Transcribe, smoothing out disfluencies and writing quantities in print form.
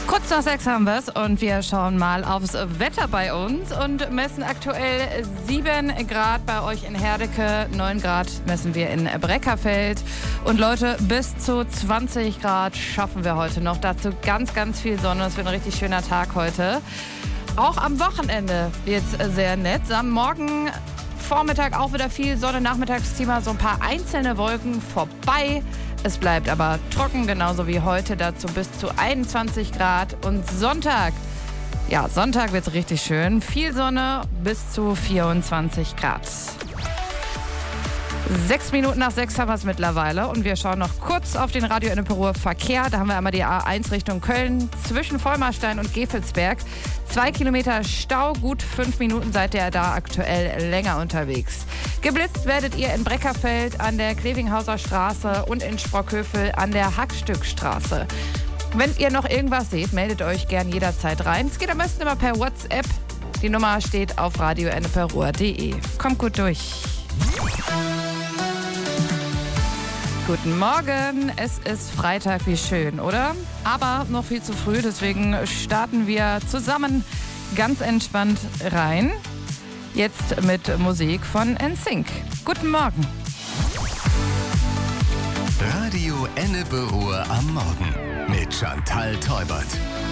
Kurz nach 6 haben wir es und wir schauen mal aufs Wetter bei uns und messen aktuell 7 Grad bei euch in Herdecke, 9 Grad messen wir in Breckerfeld und Leute, bis zu 20 Grad schaffen wir heute noch. Dazu ganz, ganz viel Sonne, es wird ein richtig schöner Tag heute. Auch am Wochenende wird es sehr nett. Am Morgen, Vormittag auch wieder viel Sonne, nachmittags ziehen wir so ein paar einzelne Wolken vorbei. Es bleibt aber trocken, genauso wie heute, dazu bis zu 21 Grad. Und Sonntag wird es richtig schön. Viel Sonne, bis zu 24 Grad. 6 Minuten nach 6 haben wir es mittlerweile und wir schauen noch kurz auf den Radio Ennepe-Ruhr Verkehr. Da haben wir einmal die A1 Richtung Köln zwischen Vollmarstein und Gevelsberg. 2 Kilometer Stau, gut 5 Minuten seid ihr da aktuell länger unterwegs. Geblitzt werdet ihr in Breckerfeld an der Klevinghauser Straße und in Sprockhövel an der Hackstückstraße. Wenn ihr noch irgendwas seht, meldet euch gern jederzeit rein. Es geht am besten immer per WhatsApp. Die Nummer steht auf radioennepe-ruhr.de. Kommt gut durch. Guten Morgen, es ist Freitag, wie schön, oder? Aber noch viel zu früh, deswegen starten wir zusammen ganz entspannt rein. Jetzt mit Musik von NSYNC. Guten Morgen. Radio Ennepe-Ruhr am Morgen mit Chantal Teubert.